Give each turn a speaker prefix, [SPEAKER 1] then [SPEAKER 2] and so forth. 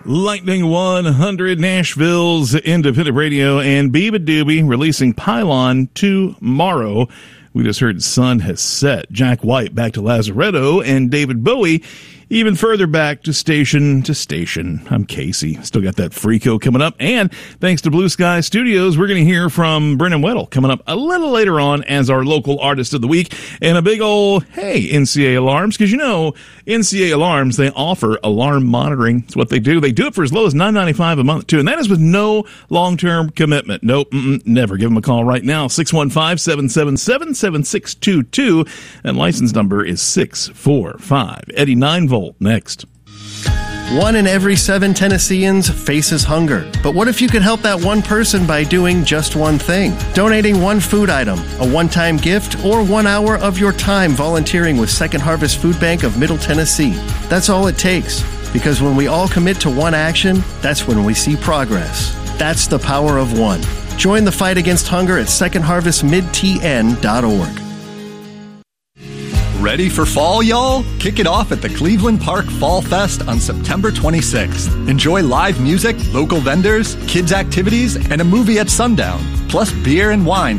[SPEAKER 1] Lightning 100, Nashville's independent radio, and Biba Doobie releasing Pylon tomorrow. We just heard Sun Has Set, Jack White back to Lazaretto, and David Bowie even further back to station to station. I'm Casey. Still got that Freako coming up. And thanks to Blue Sky Studios, we're going to hear from Brennan Weddle coming up a little later on as our local artist of the week. And a big old, hey, NCA Alarms, because you know, NCA Alarms, they offer alarm monitoring. That's what they do. They do it for as low as $9.95 a month, too. And that is with no long-term commitment. Nope, never. Give them a call right now, 615-777-7622. And license number is 645. Eddie 9V next.
[SPEAKER 2] 1 in every 7 Tennesseans faces hunger. But what if you could help that one person by doing just one thing? Donating one food item, a one-time gift, or 1 hour of your time volunteering with Second Harvest Food Bank of Middle Tennessee. That's all it takes. Because when we all commit to one action, that's when we see progress. That's the power of one. Join the fight against hunger at secondharvestmidtn.org.
[SPEAKER 3] Ready for fall, y'all? Kick it off at the Cleveland Park Fall Fest on September 26th. Enjoy live music, local vendors, kids' activities, and a movie at sundown, plus beer and wine